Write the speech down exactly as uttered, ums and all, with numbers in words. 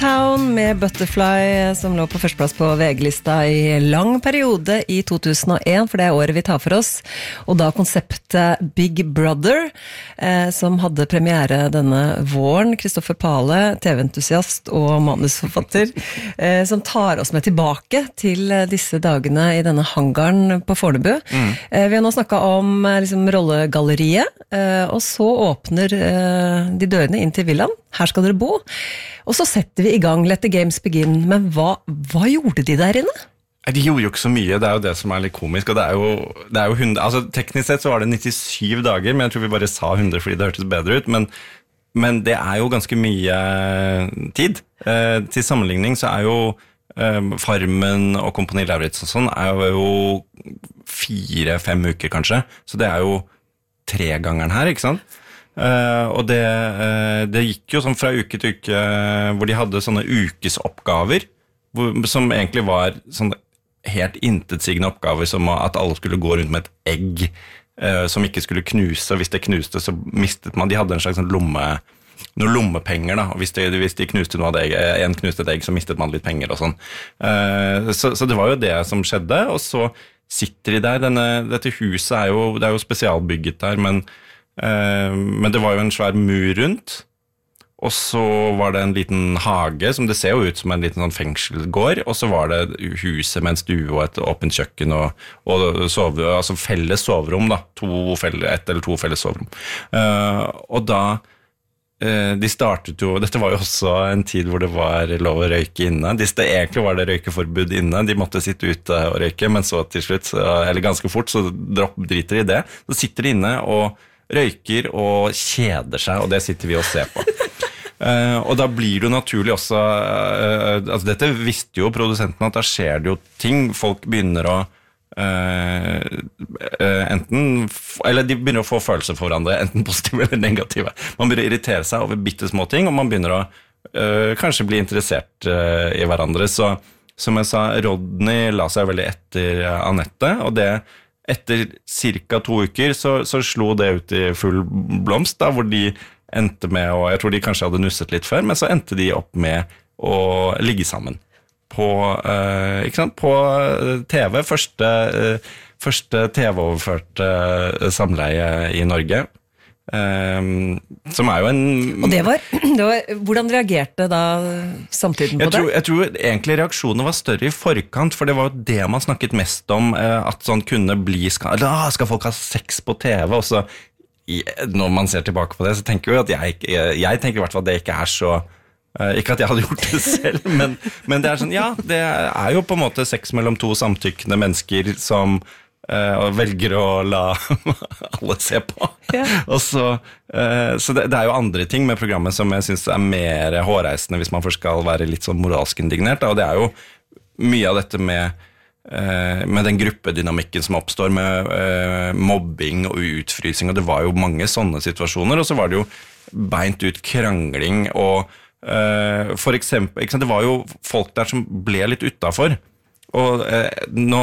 Town med Butterfly som lå på førsteplass på V G-lista i lang periode i to tusen og en, for det er året vi tar for oss. Og da konseptet Big Brother, eh, som hadde premiere denne våren. Kristoffer Pale, T V-entusiast og manusforfatter, eh, som tar oss med tilbake til disse dagene i denne hangaren på Fornebu. Mm. Eh, vi har nå snakket om eh, liksom, rollegalleriet, eh, og så åpner eh, de dørene inn til villaen. Her skal dere bo. Og så setter vi i gang Let the Games Begin. Men hva, hva gjorde de der inne? De gjorde jo ikke så mye, det er jo det som er litt komisk. Og det er jo, det er jo hundre, altså teknisk sett så var det nittisju dager, men jeg tror vi bare sa hundre fordi det hørtes bedre ut. Men, men det er jo ganske mye tid. Eh, til sammenligning så er jo eh, Farmen og Kompani Lauritz og sånn er jo fire-fem uker kanskje. Så det er jo tre gangeren her, ikke sant? Uh, og det, uh, det gikk jo sånn fra uke til uke uh, hvor de hadde sånne ukesoppgaver hvor, som egentlig var sånne helt intetsigende oppgaver som at alle skulle gå rundt med et egg uh, som ikke skulle knuse, og hvis det knuste så mistet man, de hadde en slags sånn lomme, noen lommepenger da, og hvis de, hvis de knuste noe av det, en knuste et egg så mistet man litt penger og sånn. Uh, så, så det var jo det som skjedde, og så sitter de der, denne, dette huset er jo, det er jo spesialbygget der, men Uh, men det var jo en svær mur rundt, og så var det en liten hage som det ser jo ut som en liten sånn fengselsgård, og så var det huset med en stue og et åpent kjøkken og, og sove, altså felles soverom da, to felles, ett eller to felles soverom. Uh, og da uh, de startet jo, dette var jo også en tid hvor det var lov å røyke inne, de, det, egentlig var det røykeforbud inne, de måtte sitte ute og røyke, men så til slutt, eller ganske fort, så dropp, driter de i det, så sitter de inne og røyker og kjeder seg, og det sitter vi og ser på. uh, og da blir det jo naturlig også, uh, altså dette visste jo produsenten at da skjer det jo ting, folk begynner å uh, uh, enten, eller de begynner å få følelser for hverandre, enten positive eller negative. Man begynner å irritere seg over bittesmå ting, og man begynner å uh, kanskje bli interessert uh, i hverandre. Så som jeg sa, Rodney la seg veldig etter Anette, og det etter cirka to uker så, så slo det ut i full blomst da, hvor de endte med, og jeg tror de kanskje hadde nusset litt før, men så endte de opp med å ligge sammen på, uh, ikke sant, på T V, første, uh, første T V-overførte uh, samleie i Norge. Um, som er jo en og det var, det var hvordan reagerte da samtiden på jeg tror, det? Jeg tror egentlig reaksjonen var større i forkant, for det var jo det man snakket mest om, at sånn kunne bli skal, skal folk ha sex på T V, og så når man ser tilbake på det så tenker jeg at jeg, jeg, jeg tenker i hvert fall at det ikke er så ikke at jeg hadde gjort det selv, men, men det er sånn, ja, det er jo på en måte sex mellom to samtykkende mennesker som Uh, og velger å la alle se på. Yeah. Og så uh, så det, det er jo andre ting med programmet som jeg synes er mer hårreisende hvis man først skal være litt sånn moralsk indignert, og det er jo mye av dette med, uh, med den gruppedynamikken som oppstår med uh, mobbing og utfrysing, og det var jo mange sånne situasjoner, og så var det jo beint ut krangling, og uh, for eksempel, ikke sant, det var jo folk der som ble litt utenfor. Og eh, nå